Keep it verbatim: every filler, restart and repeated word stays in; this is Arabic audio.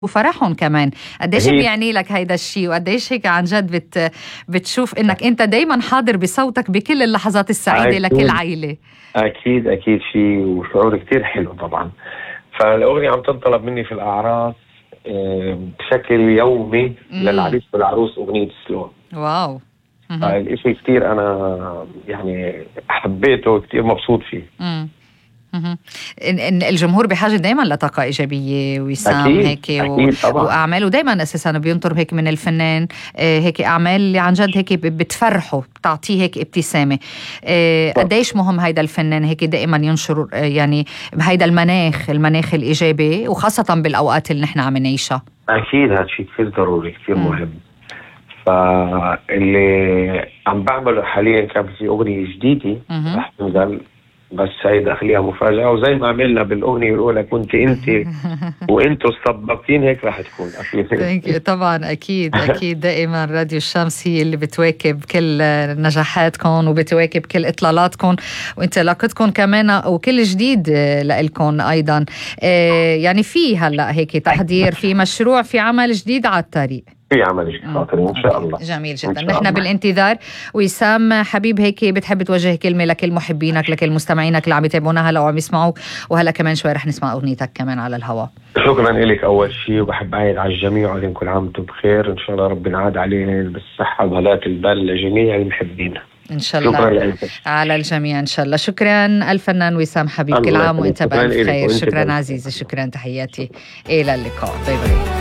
وفرحهم كمان. قديش بيعني لك هيدا الشيء، وقديش هيك عن جد بت بتشوف انك انت دايما حاضر بصوتك بكل اللحظات السعيدة أكيد. لكل عائلة. اكيد اكيد شيء وشعور كتير حلو طبعا. فالاغنية عم تنطلب مني في الاعراس بشكل يومي مم. للعريس والعروس اغنية سلو. واو. الاشي كتير انا يعني حبيته كتير مبسوط فيه. مم. إن الجمهور بحاجة دايما لطاقة إيجابية وسام هيك و... وأعمال، ودايما أساسا بينطر هيك من الفنان هيك أعمال اللي عن جد هيك بتفرحه، بتعطيه هيك ابتسامة. قديش مهم هيدا الفنان هيك دائما ينشر يعني هيدا المناخ المناخ الإيجابي، وخاصة بالأوقات اللي نحن عم نعيشها. أكيد هذا شيء كثير ضروري كثير مهم. فاللي عم بعمله حاليا كان في أغنية جديدة رح تنزل، بس هيدا خليها مفاجأة، وزي ما عملنا بالأغنية الأولى كنت أنت وأنتوا استضبطين هيك رح تكون أكيد. طبعا أكيد أكيد دائما راديو الشمس هي اللي بتواكب كل نجاحاتكم وبتواكب كل إطلالاتكم وانطلاقتكم كمان وكل جديد لإلكم أيضا. يعني في هلأ هيك تحضير في مشروع في عمل جديد على الطريق، في عمل خاطري إن شاء الله. جميل جدا، نحن بالانتظار. وسام حبيب هيك بتحب توجه كلمة لكل محبينك لكل مستمعينك اللي عم يتابعونا هلا وعم يسمعوك، وهلا كمان شوي رح نسمع أغنيتك كمان على الهواء. شكرا لك أول شيء، وبحب أعيد على الجميع وعليكم كل عام وانتم بخير. إن شاء الله ربنا عاد علينا بالصحة وهلاك البال لجميع المحبين إن شاء الله. شكرا على الجميع إن شاء الله. شكرا الفنان وسام حبيب، كل عام وانت بألف خير. شكرا عزيزي، شكرا، تحياتي إلى اللقاء. باي باي.